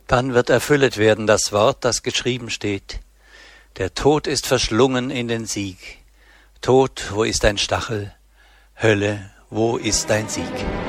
Dann wird erfüllet werden das Wort, das geschrieben steht. Der Tod ist verschlungen in den Sieg. Tod, wo ist dein Stachel? Hölle, wo ist dein Sieg?